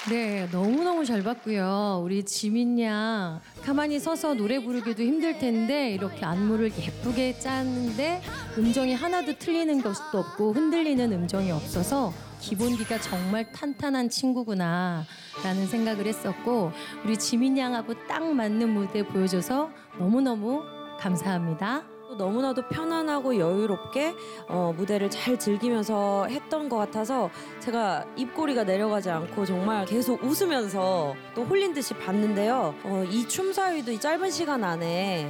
네, 너무너무 잘 봤고요. 우리 지민 양 가만히 서서 노래 부르기도 힘들 텐데 이렇게 안무를 예쁘게 짰는데 음정이 하나도 틀리는 것도 없고 흔들리는 음정이 없어서 기본기가 정말 탄탄한 친구구나 라는 생각을 했었고, 우리 지민 양하고 딱 맞는 무대 보여줘서 너무너무 감사합니다. 너무나도 편안하고 여유롭게 무대를 잘 즐기면서 했던 것 같아서 제가 입꼬리가 내려가지 않고 정말 계속 웃으면서 또 홀린 듯이 봤는데요. 이 춤 사위도 이 짧은 시간 안에